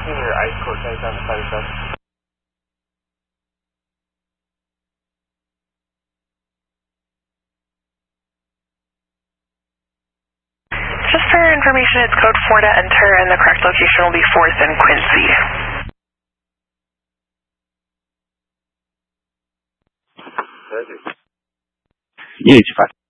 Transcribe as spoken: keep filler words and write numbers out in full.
checking your ice core tank on the fire truck. Just for your information, it's code four to enter, and the correct location will be fourth and Quincy. Roger. E H five.